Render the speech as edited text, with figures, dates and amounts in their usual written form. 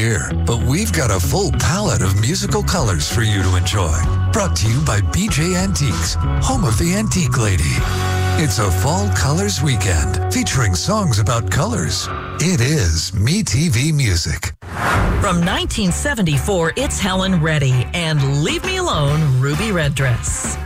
here, but we've got a full palette of musical colors for you to enjoy. Brought to you by BJ Antiques, home of the Antique Lady. It's a fall colors weekend featuring songs about colors. It is MeTV Music. From 1974, it's Helen Reddy and Leave Me Alone, Ruby Red Dress.